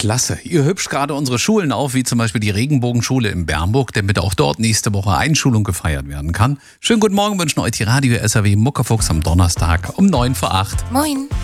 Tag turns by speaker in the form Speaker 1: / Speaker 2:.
Speaker 1: Klasse. Ihr hübscht gerade unsere Schulen auf, wie zum Beispiel die Regenbogenschule in Bernburg, damit auch dort nächste Woche Einschulung gefeiert werden kann. Schönen guten Morgen wünschen euch die Radio SAW Muckefuchs am Donnerstag um 7:55.
Speaker 2: Moin.